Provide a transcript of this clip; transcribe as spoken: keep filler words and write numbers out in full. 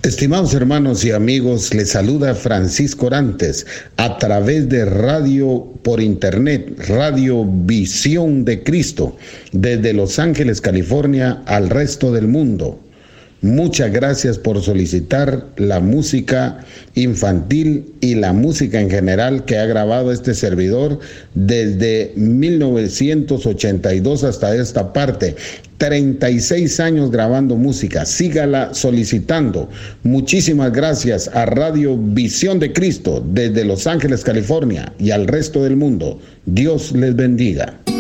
Estimados hermanos y amigos, les saluda Francisco Orantes a través de radio por internet, Radio Visión de Cristo, desde Los Ángeles, California, al resto del mundo. Muchas gracias por solicitar la música infantil y la música en general que ha grabado este servidor desde mil novecientos ochenta y dos hasta esta parte. treinta y seis años grabando música. Sígala solicitando. Muchísimas gracias a Radio Visión de Cristo desde Los Ángeles, California y al resto del mundo. Dios les bendiga.